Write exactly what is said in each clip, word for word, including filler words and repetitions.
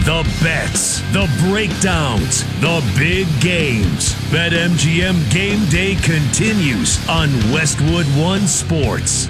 The bets, the breakdowns, the big games. BetMGM Game Day continues on Westwood One Sports.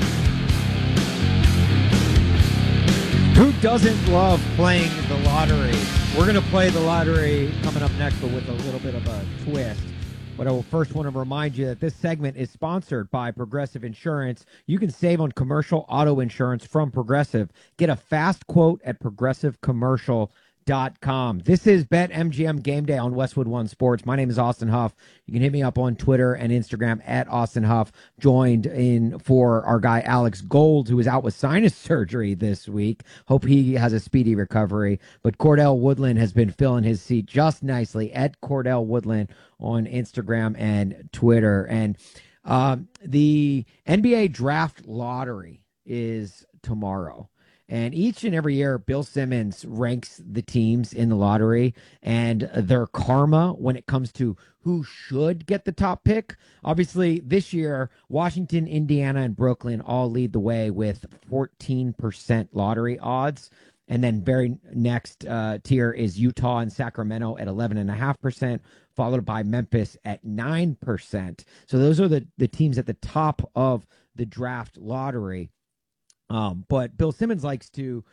Who doesn't love playing the lottery? We're going to play the lottery coming up next, but with a little bit of a twist. But I will first want to remind you that this segment is sponsored by Progressive Insurance. You can save on commercial auto insurance from Progressive. Get a fast quote at progressive commercial dot com. This is BetMGM Game Day on Westwood One Sports. My name is Austin Huff. You can hit me up on Twitter and Instagram at Austin Huff. Joined in for our guy Alex Gold, who is out with sinus surgery this week. Hope he has a speedy recovery. But Cordell Woodland has been filling his seat just nicely at Cordell Woodland on Instagram and Twitter. And um, the N B A Draft Lottery is tomorrow. And each and every year, Bill Simmons ranks the teams in the lottery and their karma when it comes to who should get the top pick. Obviously, this year, Washington, Indiana, and Brooklyn all lead the way with fourteen percent lottery odds. And then very next uh, tier is Utah and Sacramento at eleven point five percent, followed by Memphis at nine percent. So those are the, the teams at the top of the draft lottery. Um, but Bill Simmons likes to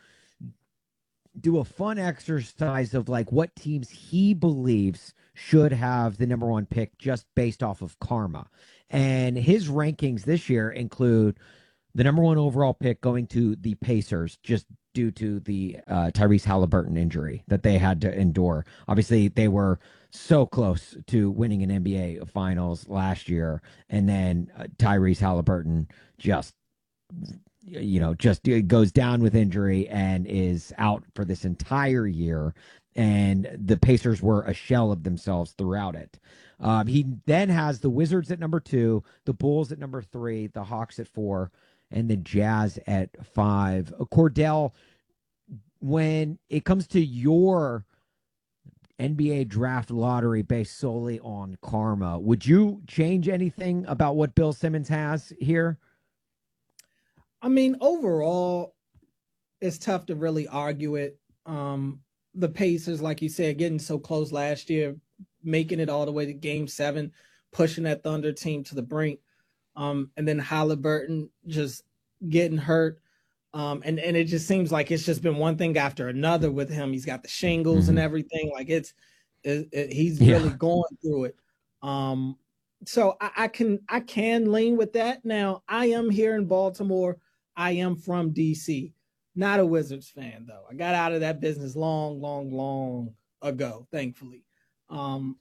do a fun exercise of like what teams he believes should have the number one pick just based off of karma. And his rankings this year include the number one overall pick going to the Pacers just due to the uh, Tyrese Halliburton injury that they had to endure. Obviously, they were so close to winning an N B A Finals last year. And then uh, Tyrese Halliburton just you know, just goes down with injury and is out for this entire year. And the Pacers were a shell of themselves throughout it. Um, he then has the Wizards at number two, the Bulls at number three, the Hawks at four, and the Jazz at five. Cordell, when it comes to your N B A draft lottery based solely on karma, would you change anything about what Bill Simmons has here? I mean, overall, it's tough to really argue it. Um, the Pacers, like you said, getting so close last year, making it all the way to game seven, pushing that Thunder team to the brink. Um, and then Halliburton just getting hurt. Um, and, and it just seems like it's just been one thing after another with him. He's got the shingles mm-hmm. and everything. Like it's, it, it, he's yeah. really going through it. Um, so I, I can, I can lean with that. Now I am here in Baltimore. I am from D C, not a Wizards fan, though. I got out of that business long, long, long ago, thankfully. Um,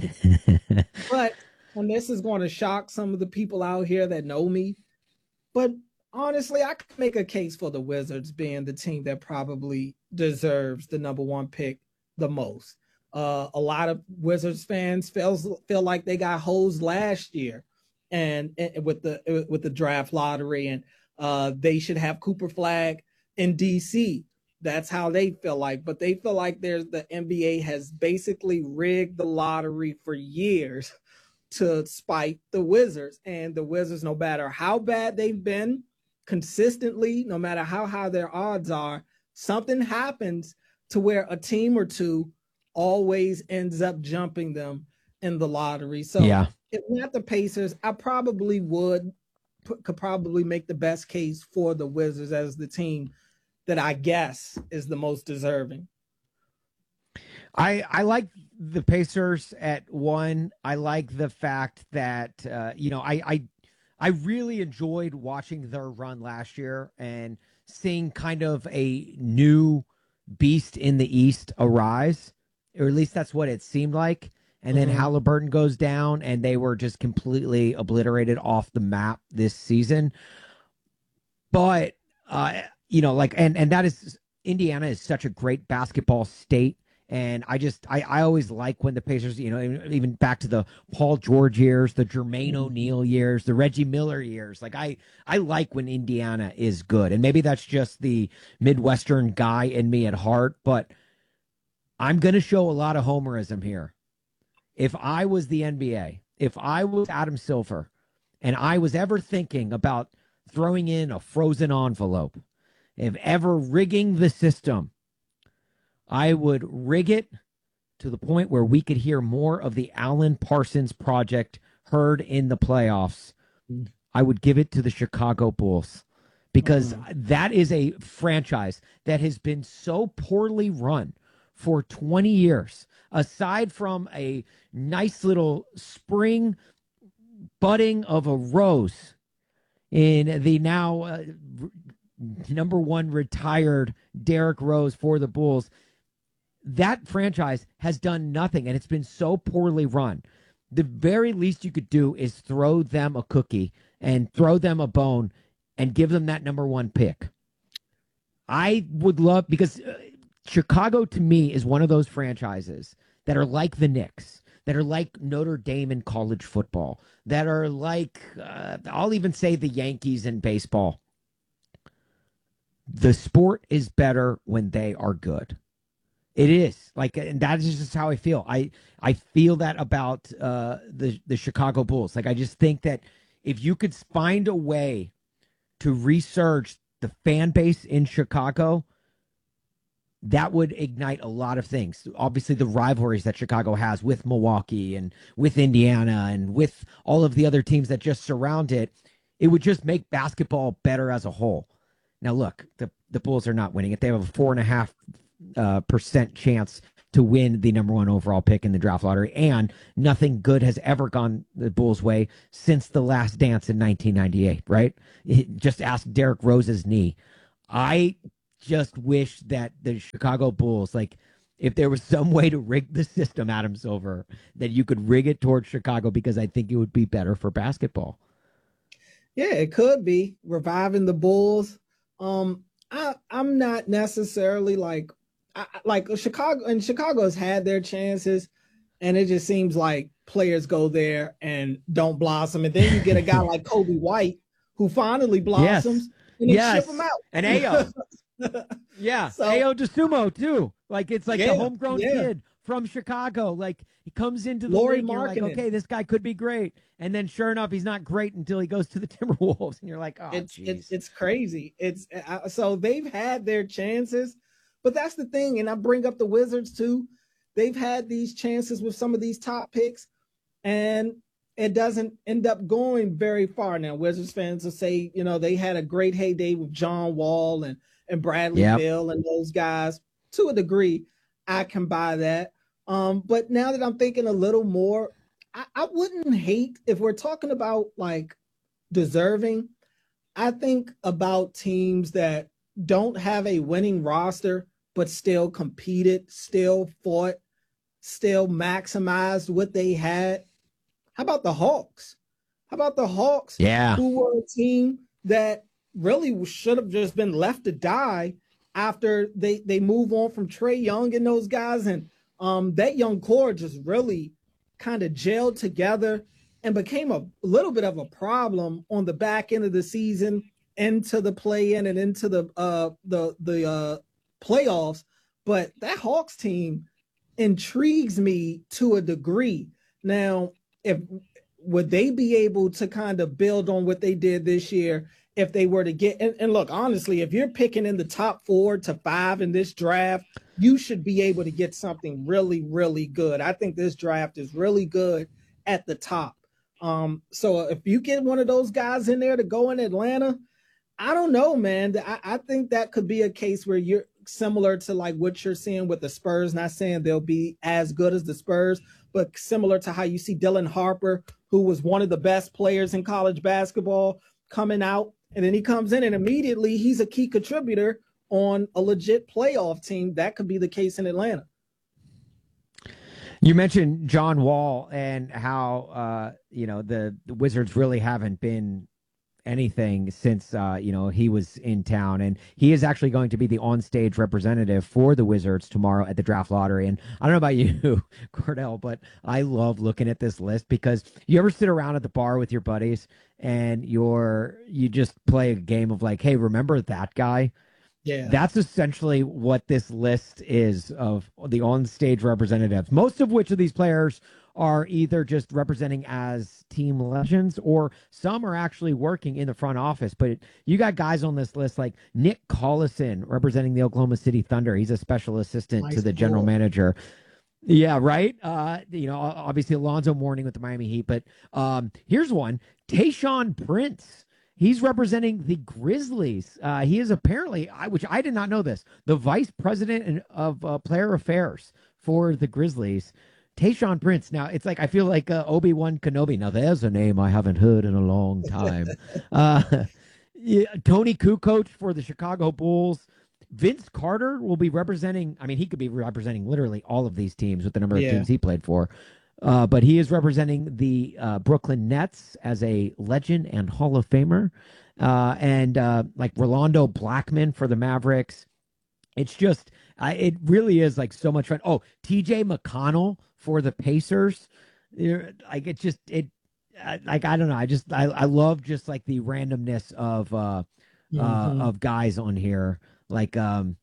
but and this is going to shock some of the people out here that know me. But honestly, I could make a case for the Wizards being the team that probably deserves the number one pick the most. Uh, a lot of Wizards fans feel, feel like they got hosed last year and, and with the with the draft lottery and Uh, they should have Cooper Flag in D C. That's how they feel like. But they feel like there's the N B A has basically rigged the lottery for years to spite the Wizards. And the Wizards, no matter how bad they've been consistently, no matter how high their odds are, something happens to where a team or two always ends up jumping them in the lottery. So yeah. if not the Pacers, I probably would could probably make the best case for the Wizards as the team that I guess is the most deserving. I I like the Pacers at one. I like the fact that, uh, you know, I, I, I really enjoyed watching their run last year and seeing kind of a new beast in the East arise, or at least that's what it seemed like. And then mm-hmm. Halliburton goes down, and they were just completely obliterated off the map this season. But, uh, you know, like, and, and that is, Indiana is such a great basketball state. And I just, I, I always like when the Pacers, you know, even, even back to the Paul George years, the Jermaine O'Neal years, the Reggie Miller years. Like, I, I like when Indiana is good. And maybe that's just the Midwestern guy in me at heart. But I'm going to show a lot of homerism here. If I was the N B A, if I was Adam Silver, and I was ever thinking about throwing in a frozen envelope, if ever rigging the system, I would rig it to the point where we could hear more of the Alan Parsons project heard in the playoffs. I would give it to the Chicago Bulls because mm-hmm. that is a franchise that has been so poorly run for twenty years. Aside from a nice little spring budding of a rose in the now uh, number one retired Derrick Rose for the Bulls, that franchise has done nothing, and it's been so poorly run. The very least you could do is throw them a cookie and throw them a bone and give them that number one pick. I would love, because uh, Chicago to me is one of those franchises that are like the Knicks, that are like Notre Dame in college football, that are like, uh, I'll even say the Yankees in baseball. The sport is better when they are good. It is like, and that is just how I feel. I, I feel that about uh, the, the Chicago Bulls. Like, I just think that if you could find a way to resurge the fan base in Chicago, that would ignite a lot of things. Obviously, the rivalries that Chicago has with Milwaukee and with Indiana and with all of the other teams that just surround it, it would just make basketball better as a whole. Now, look, the, the Bulls are not winning it. They have a four and a half uh, percent chance to win the number one overall pick in the draft lottery, and nothing good has ever gone the Bulls' way since the Last Dance in nineteen ninety-eight, right? It, just ask Derrick Rose's knee. I just wish that the Chicago Bulls, like, if there was some way to rig the system, Adam Silver, that you could rig it towards Chicago, because I think it would be better for basketball. Yeah, it could be reviving the Bulls. Um, I, I'm not necessarily like, I, like Chicago, and Chicago has had their chances, and it just seems like players go there and don't blossom, and then you get a guy like Kobe White who finally blossoms, yes. and then yes. ship him out. And Ayo. Yeah, so, Ayo DeSumo too. Like, it's like yeah, the homegrown yeah. kid from Chicago. Like, he comes into the league, you're like, okay, this guy could be great, and then sure enough, he's not great until he goes to the Timberwolves, and you're like, oh, it's geez. it's, it's crazy. It's uh, so they've had their chances, but that's the thing, and I bring up the Wizards too. They've had these chances with some of these top picks, and it doesn't end up going very far. Now, Wizards fans will say, you know, they had a great heyday with John Wall and and Bradley yep. Beal and those guys. To a degree, I can buy that. Um, but now that I'm thinking a little more, I, I wouldn't hate, if we're talking about like deserving, I think about teams that don't have a winning roster, but still competed, still fought, still maximized what they had. How about the Hawks? How about the Hawks? Yeah. Who were a team that really should have just been left to die after they, they move on from Trae Young and those guys. And um, that young core just really kind of gelled together and became a little bit of a problem on the back end of the season, into the play-in and into the uh, the the uh, playoffs. But that Hawks team intrigues me to a degree. Now, if would they be able to kind of build on what they did this year if they were to get, and, and look, honestly, if you're picking in the top four to five in this draft, you should be able to get something really, really good. I think this draft is really good at the top. Um, so if you get one of those guys in there to go in Atlanta, I don't know, man. I, I think that could be a case where you're similar to like what you're seeing with the Spurs. Not saying they'll be as good as the Spurs, but similar to how you see Dylan Harper, who was one of the best players in college basketball, coming out. And then he comes in and immediately he's a key contributor on a legit playoff team. That could be the case in Atlanta. You mentioned John Wall and how, uh, you know, the, the Wizards really haven't been anything since, uh, you know, he was in town. And he is actually going to be the on-stage representative for the Wizards tomorrow at the draft lottery. And I don't know about you, Cordell, but I love looking at this list, because you ever sit around at the bar with your buddies and you're, you just play a game of like, hey, remember that guy? Yeah. That's essentially what this list is of the on-stage representatives, most of which of these players are either just representing as team legends or some are actually working in the front office. But you got guys on this list like Nick Collison representing the Oklahoma City Thunder. He's a special assistant nice to the general cool. manager. Yeah, right. Uh, you know, obviously Alonzo Mourning with the Miami Heat. But um, here's one, Tayshaun Prince. He's representing the Grizzlies. Uh, he is apparently, I, which I did not know this, the vice president of uh, player affairs for the Grizzlies. Tayshaun Prince. Now, it's like, I feel like uh, Obi-Wan Kenobi. Now, there's a name I haven't heard in a long time. uh, yeah, Tony Kukoc for the Chicago Bulls. Vince Carter will be representing, I mean, he could be representing literally all of these teams with the number of yeah. teams he played for. Uh, but he is representing the uh, Brooklyn Nets as a legend and Hall of Famer. Uh, and uh, like Rolando Blackman for the Mavericks. It's just, uh, it really is like so much fun. Oh, T J McConnell for the Pacers. Like it's just, it, uh, like, I don't know. I just, I, I love just like the randomness of, uh, mm-hmm. uh, of guys on here. Like, um,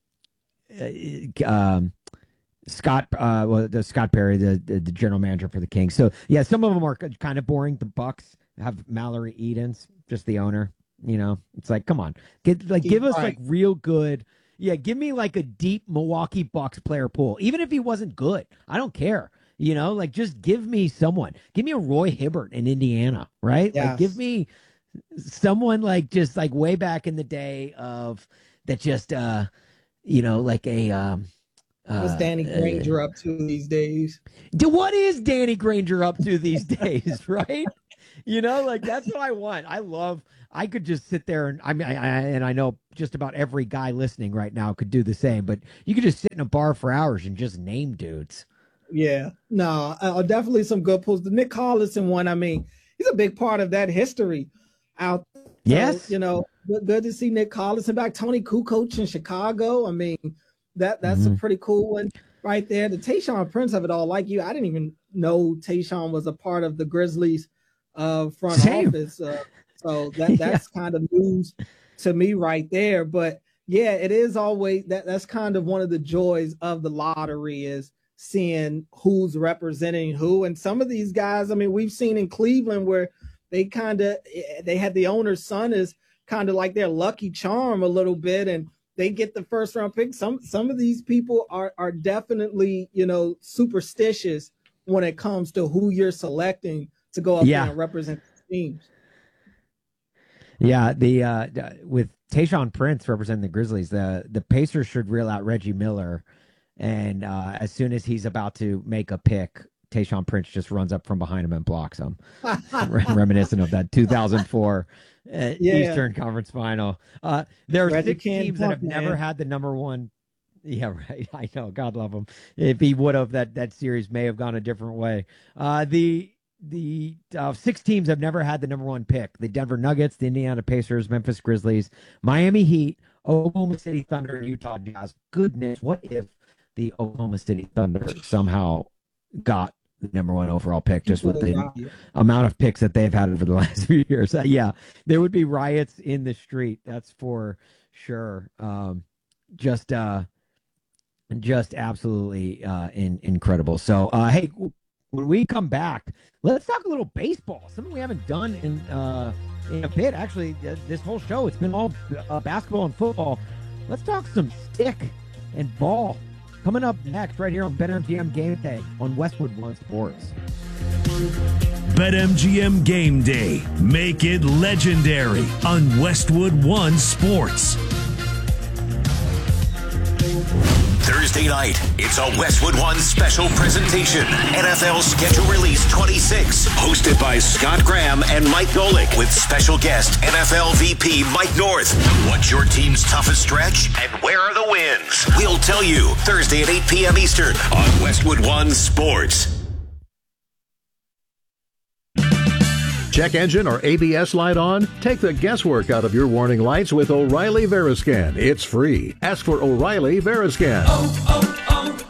uh, um, Scott, uh, well, the Scott Perry, the, the the general manager for the Kings. So yeah, some of them are kind of boring. The Bucks have Mallory Edens, just the owner. You know, it's like, come on, get like, give us like real good. Yeah, give me like a deep Milwaukee Bucks player pool, even if he wasn't good. I don't care. You know, like just give me someone. Give me a Roy Hibbert in Indiana, right? Yes. Like give me someone like just like way back in the day of that. Just uh, you know, like a um. What's Danny Granger uh, up to these days? What is Danny Granger up to these days, right? You know, like that's what I want. I love, I could just sit there and I mean, I, I, and I know just about every guy listening right now could do the same, but you could just sit in a bar for hours and just name dudes. Yeah, no, uh, definitely some good pulls. The Nick Collison one, I mean, he's a big part of that history out there. Yes. So, you know, good, good to see Nick Collison back. Tony Kukoc in Chicago. I mean, That that's mm-hmm. a pretty cool one right there. The Tayshaun Prince of it all, like you, I didn't even know Tayshaun was a part of the Grizzlies uh, front Same. office. Uh, so that that's yeah. kind of news to me right there. But yeah, it is always that that's kind of one of the joys of the lottery is seeing who's representing who. And some of these guys, I mean, we've seen in Cleveland where they kind of they had the owner's son is kind of like their lucky charm a little bit, and they get the first round pick. Some some of these people are are definitely, you know, superstitious when it comes to who you're selecting to go up yeah. there and represent the teams. Yeah, the uh, with Tayshaun Prince representing the Grizzlies, the the Pacers should reel out Reggie Miller, and uh, as soon as he's about to make a pick, Tayshaun Prince just runs up from behind him and blocks him, reminiscent of that two thousand four uh, yeah. Eastern Conference Final. Uh, there are Reggie six teams that have man. never had the number one. Yeah, right. I know. God love him. If he would have, that that series may have gone a different way. Uh, the the uh, six teams have never had the number one pick: the Denver Nuggets, the Indiana Pacers, Memphis Grizzlies, Miami Heat, Oklahoma City Thunder, and Utah Jazz. Goodness, what if the Oklahoma City Thunder somehow got the number one overall pick just with the amount of picks that they've had over the last few years? Uh, yeah, there would be riots in the street. That's for sure. Um, just, uh, just absolutely uh, in, incredible. So, uh, hey, when we come back, let's talk a little baseball. Something we haven't done in uh, in a bit. Actually, uh, this whole show, it's been all uh, basketball and football. Let's talk some stick and ball. Coming up next, right here on BetMGM Game Day on Westwood One Sports. BetMGM Game Day. Make it legendary on Westwood One Sports. Thursday night, it's a Westwood One special presentation. N F L Schedule Release twenty-six, hosted by Scott Graham and Mike Golick, with special guest N F L V P Mike North. What's your team's toughest stretch, and where are the wins? We'll tell you Thursday at eight p.m. Eastern on Westwood One Sports. Check engine or A B S light on? Take the guesswork out of your warning lights with O'Reilly Veriscan. It's free. Ask for O'Reilly Veriscan. Oh,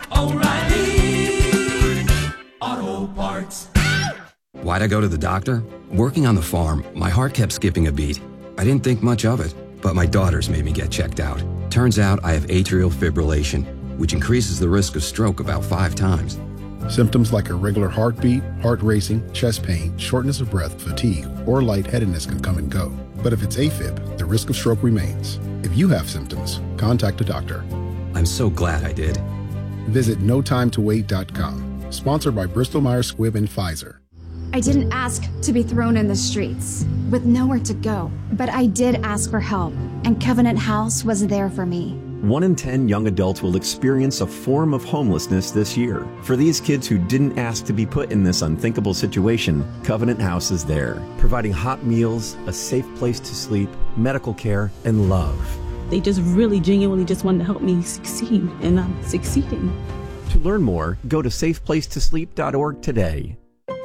oh, oh, O'Reilly Auto Parts. Why'd I go to the doctor? Working on the farm, my heart kept skipping a beat. I didn't think much of it, but my daughters made me get checked out. Turns out I have atrial fibrillation, which increases the risk of stroke about five times. Symptoms like irregular heartbeat, heart racing, chest pain, shortness of breath, fatigue, or lightheadedness can come and go. But if it's AFib, the risk of stroke remains. If you have symptoms, contact a doctor. I'm so glad I did. Visit no time to wait dot com. Sponsored by Bristol Myers Squibb and Pfizer. I didn't ask to be thrown in the streets with nowhere to go, but I did ask for help, and Covenant House was there for me. One in ten young adults will experience a form of homelessness this year. For these kids who didn't ask to be put in this unthinkable situation, Covenant House is there, providing hot meals, a safe place to sleep, medical care, and love. They just really genuinely just wanted to help me succeed, and I'm succeeding. To learn more, go to safe place to sleep dot org today.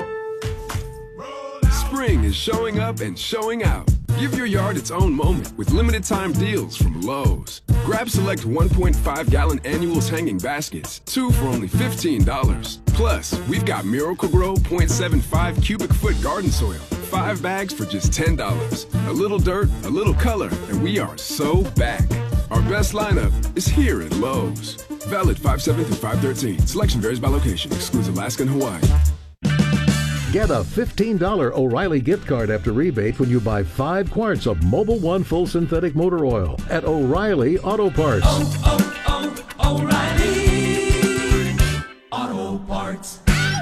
Spring is showing up and showing out. Give your yard its own moment with limited time deals from Lowe's. Grab select one point five gallon annuals hanging baskets, two for only fifteen dollars. Plus, we've got Miracle-Gro zero point seven five cubic foot garden soil, five bags for just ten dollars. A little dirt, a little color, and we are so back. Our best lineup is here at Lowe's. Valid five seven through five thirteen. Selection varies by location. Excludes Alaska and Hawaii. Get a fifteen dollars O'Reilly gift card after rebate when you buy five quarts of Mobil One Full Synthetic Motor Oil at O'Reilly Auto Parts. Oh, oh, oh, O'Reilly Auto Parts.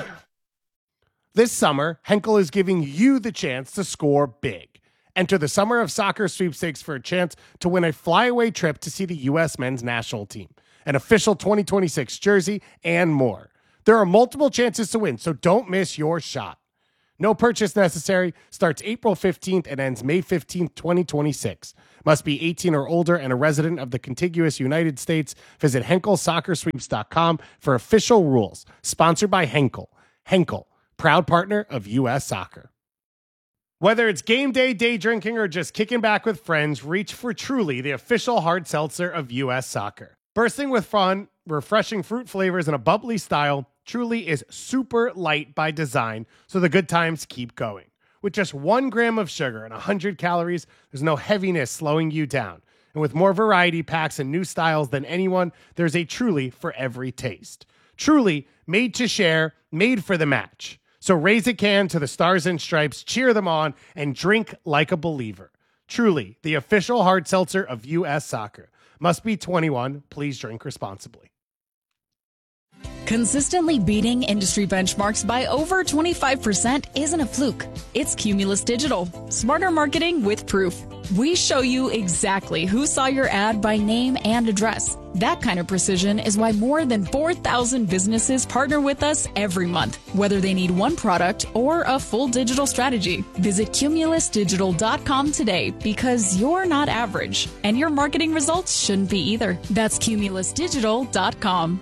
This summer, Henkel is giving you the chance to score big. Enter the Summer of Soccer sweepstakes for a chance to win a flyaway trip to see the U S men's national team, an official twenty twenty-six jersey, and more. There are multiple chances to win, so don't miss your shot. No purchase necessary. Starts April fifteenth and ends May fifteenth, twenty twenty-six. Must be eighteen or older and a resident of the contiguous United States. Visit Henkel Soccer Sweeps dot com for official rules. Sponsored by Henkel. Henkel, proud partner of U S Soccer. Whether it's game day, day drinking, or just kicking back with friends, reach for Truly, the official hard seltzer of U S Soccer. Bursting with fun, refreshing fruit flavors, and a bubbly style, Truly is super light by design, so the good times keep going. With just one gram of sugar and one hundred calories, there's no heaviness slowing you down. And with more variety packs and new styles than anyone, there's a Truly for every taste. Truly, made to share, made for the match. So raise a can to the Stars and Stripes, cheer them on, and drink like a believer. Truly, the official hard seltzer of U S Soccer. Must be twenty-one. Please drink responsibly. Consistently beating industry benchmarks by over twenty-five percent isn't a fluke. It's Cumulus Digital. Smarter marketing with proof. We show you exactly who saw your ad by name and address. That kind of precision is why more than four thousand businesses partner with us every month, whether they need one product or a full digital strategy. Visit Cumulus Digital dot com today because you're not average, and your marketing results shouldn't be either. That's Cumulus Digital dot com.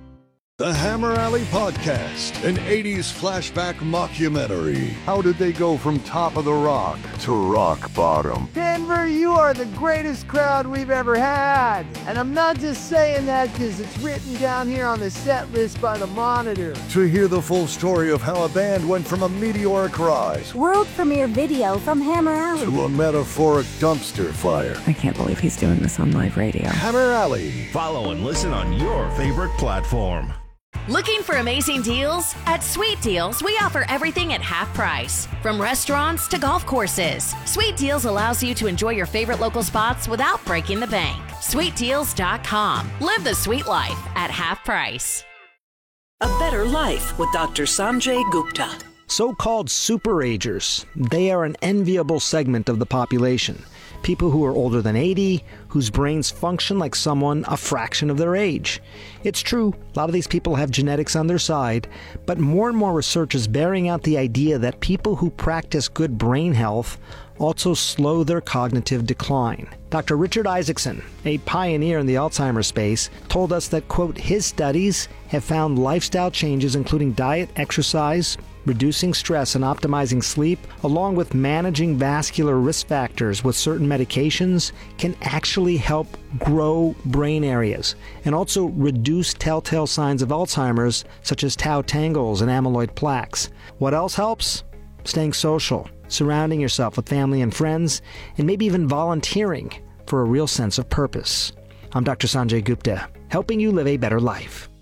The Hammer Alley Podcast, an eighties flashback mockumentary. How did they go from top of the rock to rock bottom? Denver, you are the greatest crowd we've ever had. And I'm not just saying that because it's written down here on the set list by the Monitor. To hear the full story of how a band went from a meteoric rise, world premiere video from Hammer Alley, to a metaphoric dumpster fire. I can't believe he's doing this on live radio. Hammer Alley. Follow and listen on your favorite platform. Looking for amazing deals? At Sweet Deals, we offer everything at half price. From restaurants to golf courses, Sweet Deals allows you to enjoy your favorite local spots without breaking the bank. Sweet Deals dot com. Live the sweet life at half price. A better life with Doctor Sanjay Gupta. So-called superagers. They are an enviable segment of the population. People who are older than eighty, whose brains function like someone a fraction of their age. It's true, a lot of these people have genetics on their side, but more and more research is bearing out the idea that people who practice good brain health also slow their cognitive decline. Doctor Richard Isaacson, a pioneer in the Alzheimer's space, told us that, quote, his studies have found lifestyle changes including diet, exercise, reducing stress and optimizing sleep, along with managing vascular risk factors with certain medications, can actually help grow brain areas and also reduce telltale signs of Alzheimer's, such as tau tangles and amyloid plaques. What else helps? Staying social, surrounding yourself with family and friends, and maybe even volunteering for a real sense of purpose. I'm Doctor Sanjay Gupta, helping you live a better life.